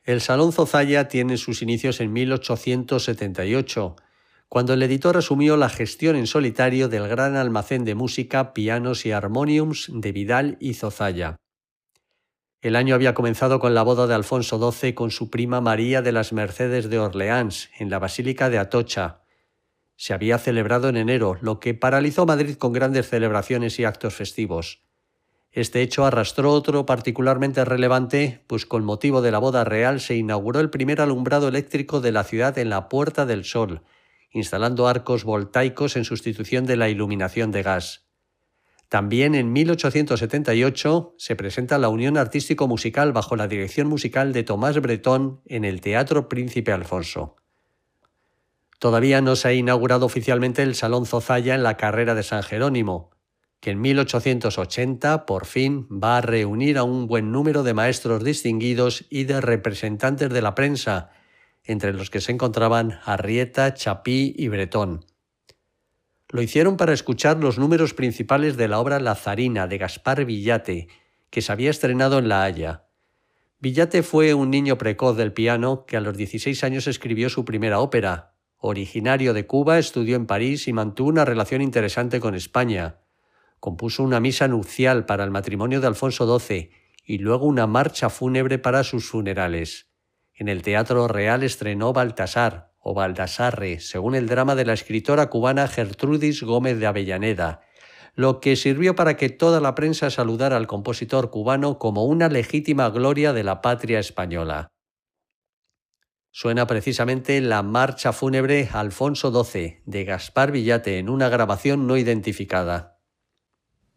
El Salón Zozaya tiene sus inicios en 1878, cuando el editor asumió la gestión en solitario del gran almacén de música, pianos y armoniums de Vidal y Zozaya. El año había comenzado con la boda de Alfonso XII con su prima María de las Mercedes de Orleans, en la Basílica de Atocha. Se había celebrado en enero, lo que paralizó Madrid con grandes celebraciones y actos festivos. Este hecho arrastró otro particularmente relevante, pues con motivo de la boda real se inauguró el primer alumbrado eléctrico de la ciudad en la Puerta del Sol, instalando arcos voltaicos en sustitución de la iluminación de gas. También en 1878 se presenta la Unión Artístico-Musical bajo la dirección musical de Tomás Bretón en el Teatro Príncipe Alfonso. Todavía no se ha inaugurado oficialmente el Salón Zozaya en la carrera de San Jerónimo, que en 1880 por fin va a reunir a un buen número de maestros distinguidos y de representantes de la prensa, entre los que se encontraban Arrieta, Chapí y Bretón. Lo hicieron para escuchar los números principales de la obra Lazarina de Gaspar Villate, que se había estrenado en La Haya. Villate fue un niño precoz del piano que a los 16 años escribió su primera ópera. Originario de Cuba, estudió en París y mantuvo una relación interesante con España. Compuso una misa nupcial para el matrimonio de Alfonso XII y luego una marcha fúnebre para sus funerales. En el Teatro Real estrenó Baltasar o Baldassarre, según el drama de la escritora cubana Gertrudis Gómez de Avellaneda, lo que sirvió para que toda la prensa saludara al compositor cubano como una legítima gloria de la patria española. Suena precisamente la marcha fúnebre Alfonso XII de Gaspar Villate en una grabación no identificada.